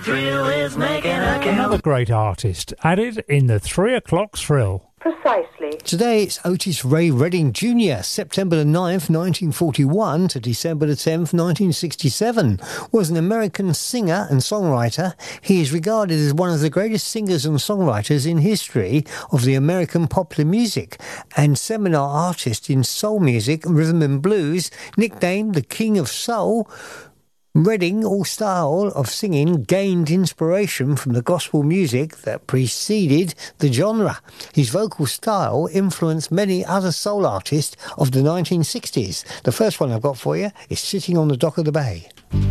Thrill is making a Another great artist added in the 3 o'clock thrill. Precisely. Today it's Otis Ray Redding Jr., September the 9th, 1941 to December the 10th, 1967, was an American singer and songwriter. He is regarded as one of the greatest singers and songwriters in history of the American popular music and seminar artist in soul music, rhythm and blues, nicknamed the King of Soul. Redding, all style of singing, gained inspiration from the gospel music that preceded the genre. His vocal style influenced many other soul artists of the 1960s. The first one I've got for you is Sitting on the Dock of the Bay.